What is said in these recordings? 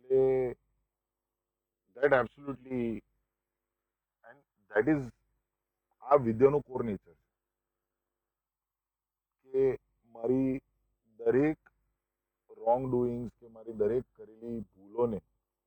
એટલે that absolutely, and that is આ વિદ્યાનો core nature કે મારી દરેક રોંગ ડુઈંગ્સ કે મારી દરેક કરેલી ભૂલોને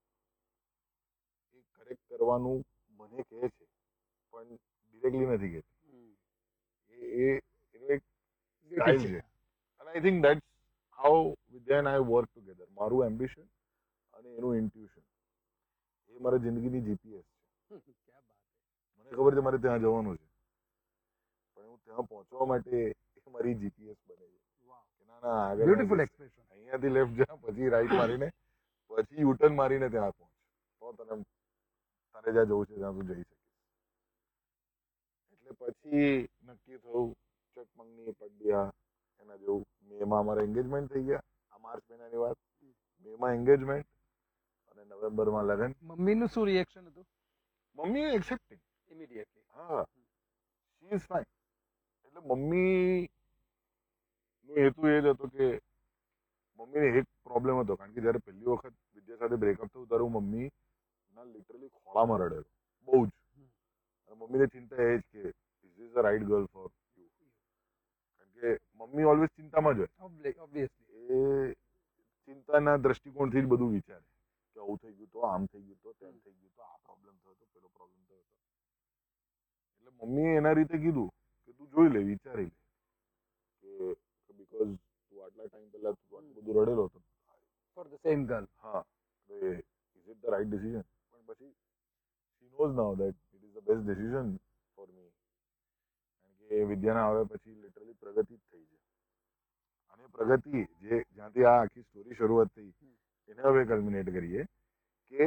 એ કરેક્ટ કરવાનું મને કહે છે પણ ડિરેક્ટલી નથી કહેતી. એ એનું એક સ્ટાઇલ છે અને I think that's how Vidya and I work together. મારું એમ્બિશન અને એનું ઇન્ટ્યુશન એ મારા જિંદગીની જીપીએસ છે. મને ખબર છે મારે ત્યાં જવાનું છે પણ હું ત્યાં પહોંચવા માટે એ મારી જીપીએસ બને છે કે ના ના આગળ બ્યુટીફુલ એક્સપ્રેશન. અહીંયાથી લેફ્ટ જા પછી રાઈટ મારીને પછી યુટર્ન મારીને ત્યાં પહોંચ તો તને તારે જ્યાં જવું છે ત્યાં તું જઈ શકીશ. એટલે પછી નક્કી થયું ચકમંગની પડિયા એના જેવું. મેમાં અમારા એન્ગેજમેન્ટ થઈ ગયા. આ માર્ચ મહિનાની વાત. મેમાં એન્ગેજમેન્ટ અને નવેમ્બરમાં લગ્ન. મમ્મીનું શું રિએક્શન હતું? Mummy accepting immediately. હા, શી ઇઝ ફાઇન. એટલે મમ્મી નો હેતુ એ જ હતો કે મમ્મીને એક પ્રોબ્લેમ હતો કારણ કે જ્યારે પહેલી વખત વિદ્યા સાથે બ્રેકઅપ થયું ત્યારે હું મમ્મી ના લિટરલી ખોળામાં રડેલો બહુ જ. અને મમ્મીને ચિંતા એ જ કે is this the right girl for you. કારણ કે મમ્મી ઓલવેઝ ચિંતામાં જ હોય. ઓબ્વિયસલી. એ ચિંતાના દ્રષ્ટિકોણથી જ બધું વિચારે કે આવું થઈ ગયું તો આમ થઈ ગયું તો તેમ થઈ ગયું તો આ પ્રોબ્લેમ થયો તો પેલો પ્રોબ્લેમ થયો તો. એટલે મમ્મીએ એના રીતે કીધું કે તું જોઈ લે વિચારી લે કે બીકોઝ તું આટલા ટાઈમ પહેલા તું આટલું બધું રડેલો હતો ફોર ધ સેમ ગર્લ. હા is it the right decision. પણ પછી શી nose now that it is the best decision for me. કારણ કે વિદ્યાના આવે પછી લિટરલી પ્રગતિ જ થઈ છે અને પ્રગતિ જે જ્યાંથી આ આખી સ્ટોરી શરૂઆત થઈ એને હવે કલ્મિનેટ કરીએ કે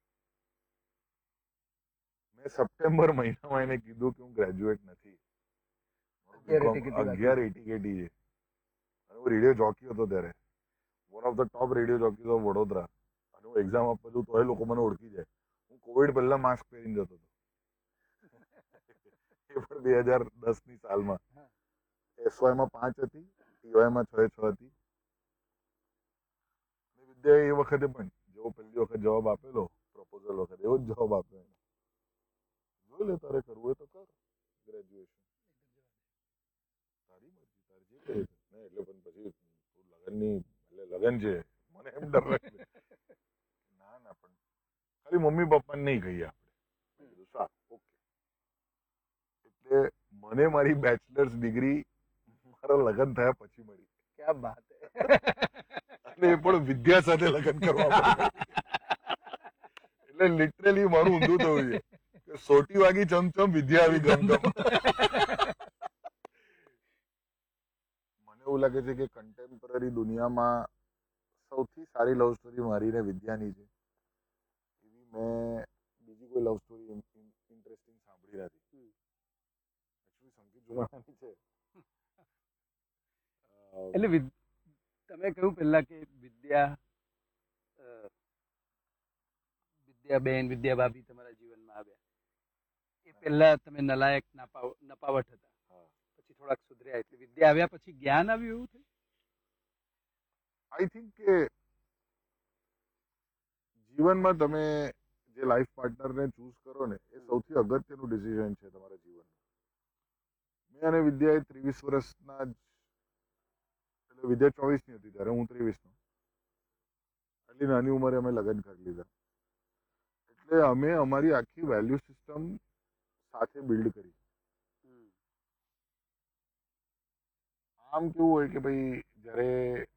મેં સપ્ટેમ્બર મહિનામાં એને કીધું કે હું ગ્રેજ્યુએટ નથી. 11 એટીકેટી છે અને હું રેડિયો જોકી હતો ત્યારે, one of the top radio jockeys of Vadodara. અને હું એક્ઝામ આપવા જઉં તો એ લોકો મને ઓળખી જાય. હું કોવિડ પહેલા માસ્ક પહેરીને જતો હતો. એ પણ 2010ની સાલમાં. એસવાયમાં 5 હતી, ટીવાયમાં 6 હતી. અને વિદ્યાએ એ વખતે પણ જેવો પહેલી વખત જવાબ આપેલો પ્રપોઝલ વખતે એવો જ જવાબ આપ્યો એને. જોઈ લે તારે કરવું હોય તો કર ગ્રેજ્યુએશન, તારી મરજી તારે જે કરે ને. એટલે પણ પછી તું લગનની એટલે લગન છે મને એમ ડર લાગે. ના ના પણ ખાલી મમ્મી પપ્પાને નહીં કહીએ આપણે. મેં કીધું સારું ઓકે. એટલે મને મારી બેચલર્સ ડિગ્રી મારા લગ્ન થયા પછી મળી. ક્યા બાત હે. અને એ પણ વિદ્યા સાથે લગ્ન કરવા પડે. એટલે લિટરલી મારું ઊંધું થયું છે કે સોટી વાગી ચમચમ વિદ્યા આવી ગમગમ. મને એવું લાગે છે કે કન્ટેમ્પરરી દુનિયામાં સૌથી સારી લવ સ્ટોરી મારી ને વિદ્યાની છે. એવી મેં બીજી કોઈ લવ સ્ટોરી ઇન્ટરેસ્ટિંગ સાંભળી નથી. એકચ્યુઅલી સંગીત જોડાવાની છે. એટલે તમે કહ્યું પહેલા કે વિદ્યાબેન, વિદ્યા ભાભી તમારા જીવનમાં આવ્યા એ પહેલા તમે નલાયક નપાવટ હતા, પછી થોડાક સુધર્યા એટલે વિદ્યા આવ્યા પછી જ્ઞાન આવ્યું એવું થયું? આઈ થિંક કે જીવનમાં તમે જે લાઈફ પાર્ટનરને ચૂઝ કરો ને એ સૌથી અગત્યનું ડિસિઝન છે તમારા જીવનનું. મેં અને વિદ્યાએ 23 વર્ષના જ, એટલે વિદ્યા 24ની હતી ત્યારે હું 23નો. એટલી નાની ઉંમરે અમે લગ્ન કરી લીધા. એટલે અમે અમારી આખી વેલ્યુ સિસ્ટમ સાથે બિલ્ડ કરી. આમ કેવું હોય કે ભાઈ જ્યારે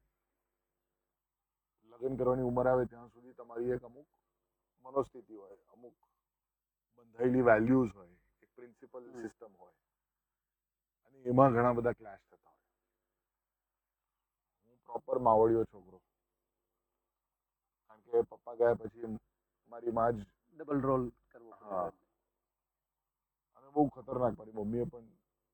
લગ્ન કરવાની ઉંમર આવે ત્યાં સુધી તમારી એક અમુક મનોસ્થિતિ હોય, અમુક બંધાયેલી વેલ્યુઝ હોય, એક પ્રિન્સિપલ સિસ્ટમ હોય અને એમાં ઘણા બધા ક્લેશ થતા હોય. હું પ્રોપર માવડિયો છોકરો, કારણ કે પપ્પા ગયા પછી મારી માં જ ડબલ રોલ કરવો. હા. અને બહુ ખતરનાક. મારી મમ્મીએ પણ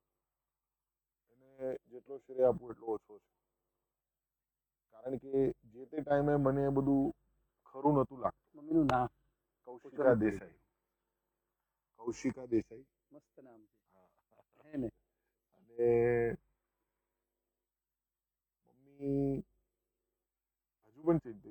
એને જેટલો શ્રેય આપવું એટલો ઓછો છે. કારણ કે જે તે ટાઈમે મને એ બધું ખરું નહોતું લાગતું. મમ્મીનું નામ? કૌશિકા દેસાઈ. કૌશિકા દેસાઈ. મસ્ત નામ છે. હે ને? અને મમ્મી હજુ પણ ચિંતિત